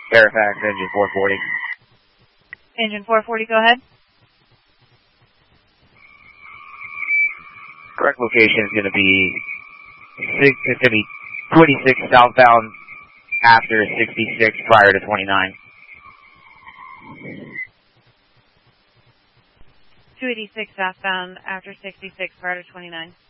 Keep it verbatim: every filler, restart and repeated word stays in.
Fairfax, engine four forty. Engine four forty, go ahead. Correct location is going to be six, it's going to be twenty-six southbound after sixty-six prior to twenty-nine. two eighty-six southbound after sixty-six prior to twenty-nine.